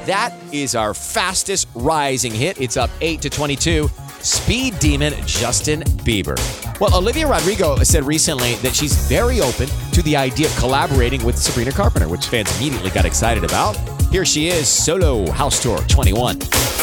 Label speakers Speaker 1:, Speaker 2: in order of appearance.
Speaker 1: That is our fastest rising hit. It's up 8 to 22. Speed Demon, Justin Bieber. Well, Olivia Rodrigo said recently that she's very open to the idea of collaborating with Sabrina Carpenter, which fans immediately got excited about. Here she is, solo house tour 21.